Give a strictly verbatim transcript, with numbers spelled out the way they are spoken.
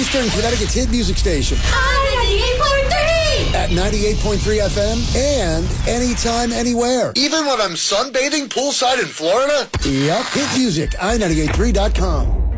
Eastern Connecticut's hit music station. ninety-eight point three! At ninety-eight point three F M and anytime, anywhere. Even when I'm sunbathing poolside in Florida? Yep, hit music, i ninety-eight point three dot com.